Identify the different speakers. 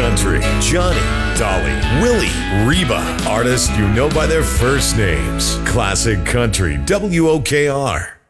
Speaker 1: country. Johnny, Dolly, Willie, Reba. Artists you know by their first names. Classic Country, WOKR.